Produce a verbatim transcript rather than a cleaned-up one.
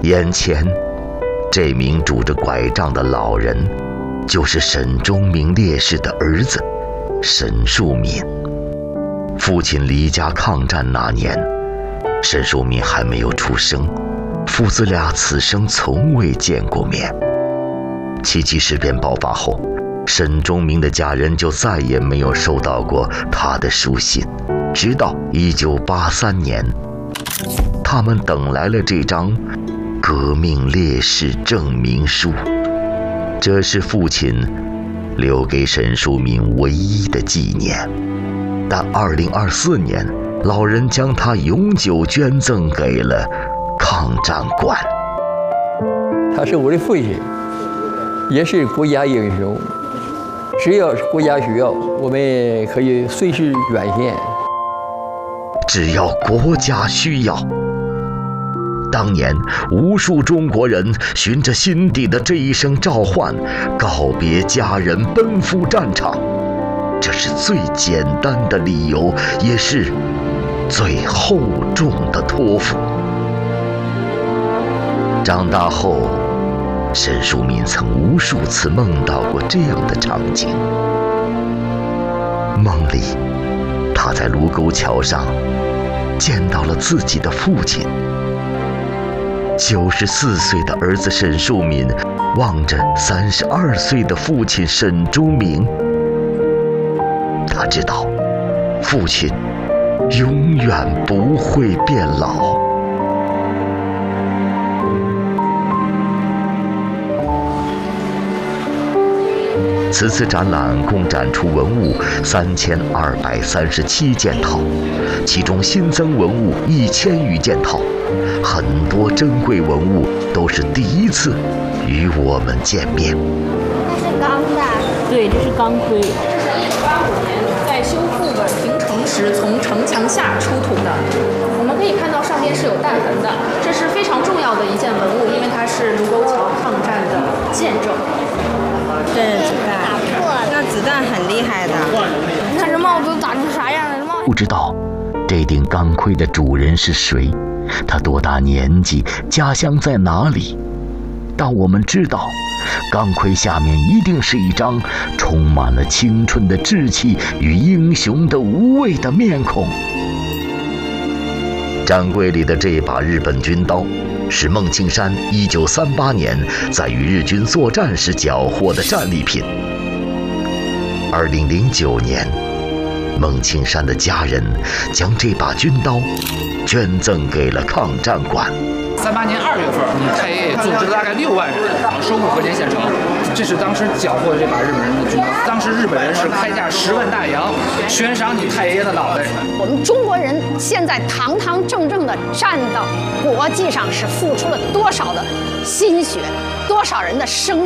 眼前这名拄着拐杖的老人，就是沈忠明烈士的儿子沈树敏。父亲离家抗战那年，沈树敏还没有出生，父子俩此生从未见过面。七七事变爆发后，沈忠明的家人就再也没有收到过他的书信，直到一九八三年，他们等来了这张革命烈士证明书。这是父亲留给沈树敏唯一的纪念，但二零二四年，老人将它永久捐赠给了抗战馆。 他是我的父亲，也是国家英雄。只要是国家需要，我们可以随时捐献。 只要国家需要。当年，无数中国人循着心底的这一声召唤，告别家人，奔赴战场。这是最简单的理由，也是最厚重的托付。长大后，沈树敏曾无数次梦到过这样的场景。梦里，他在卢沟桥上见到了自己的父亲。九十四岁的儿子沈树敏望着三十二岁的父亲沈忠明，他知道，父亲永远不会变老。此次展览共展出文物三千二百三十七件套，其中新增文物一千余件套，很多珍贵文物都是第一次与我们见面。 这是钢的， 对，这是钢盔。 在修复稳平城时从城墙下出土的，我们可以看到上面是有弹痕的，这是非常重要的一件文物，因为它是卢沟桥抗战的见证。 这是子弹，打破了。 那子弹很厉害的。 你看这帽子打成啥样了？帽不知道这顶钢盔的主人是谁，他多大年纪，家乡在哪里？但我们知道，钢盔下面一定是一张充满了青春的志气与英雄的无畏的面孔。展柜里的这把日本军刀，是孟庆山一九三八年在与日军作战时缴获的战利品。二零零九年，孟庆山的家人将这把军刀捐赠给了抗战馆。 三八年二月份，太爷爷组织了大概六万人收复和田县城，这是当时缴获的这把日本人的军刀。当时日本人是开价十万大洋，悬赏你太爷爷的脑袋。 我们中国人现在堂堂正正的站到国际上，是付出了多少的心血，多少人的生命。